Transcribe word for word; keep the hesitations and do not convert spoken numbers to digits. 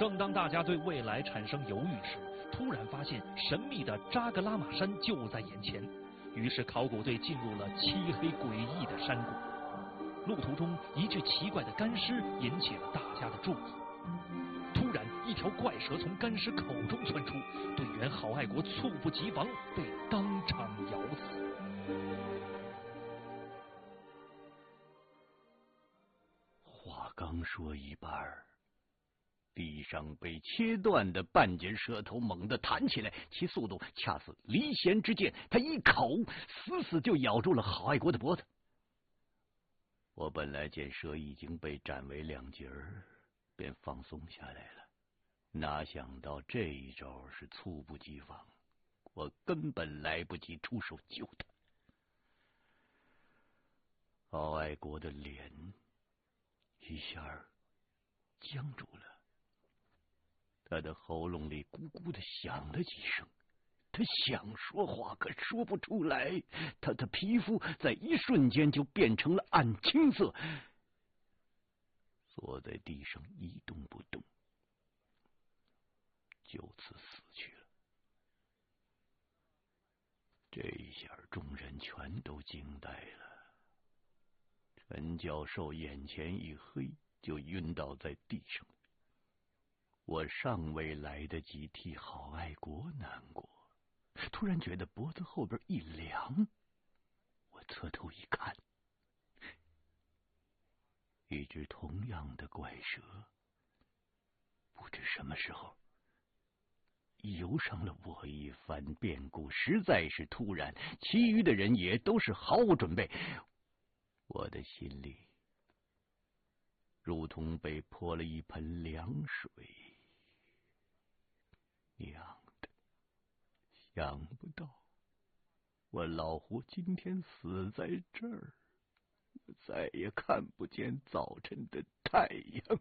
正当大家对未来产生犹豫时，突然发现神秘的扎格拉玛山就在眼前。于是考古队进入了漆黑诡异的山谷。路途中，一具奇怪的干尸引起了大家的注意。突然，一条怪蛇从干尸口中窜出，队员郝爱国猝不及防，被当场咬死。 话刚说一半，地上被切断的半截舌头猛地弹起来，其速度恰似离弦之箭，他一口死死就咬住了郝爱国的脖子。我本来见蛇已经被斩为两截儿，便放松下来了，哪想到这一招是猝不及防，我根本来不及出手救他。郝爱国的脸一下僵住了，他的喉咙里咕咕的响了几声，他想说话可说不出来，他的皮肤在一瞬间就变成了暗青色，坐在地上一动不动，就此死去了。这一下众人全都惊呆了，陈教授眼前一黑，就晕倒在地上。我尚未来得及替郝爱国难过，突然觉得脖子后边一凉，我侧头一看，一只同样的怪蛇，不知什么时候游上了我一番变故，实在是突然，其余的人也都是毫无准备。我的心里如同被泼了一盆凉水，凉的。想不到我老胡今天死在这儿，我再也看不见早晨的太阳。